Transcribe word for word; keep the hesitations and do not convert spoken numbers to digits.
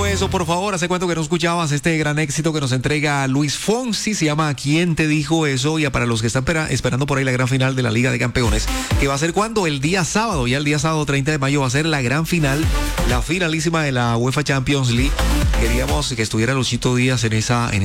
eso, por favor, hace cuánto que no escuchabas este gran éxito que nos entrega Luis Fonsi, se llama ¿Quién te dijo eso? Y para los que están pera- esperando por ahí la gran final de la Liga de Campeones, que va a ser cuando el día sábado, ya el día sábado treinta de mayo va a ser la gran final, la finalísima de la UEFA Champions League. Queríamos que estuviera Luchito Díaz en esa, en